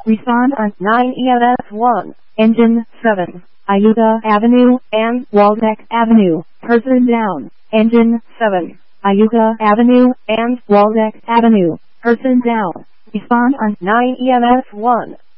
Respond on 9 EMS 1. Engine 7. Iuka Avenue and Waldeck Avenue. Person down. Engine 7. Iuka Avenue and Waldeck Avenue. Person down. Respond on 9 EMS 1.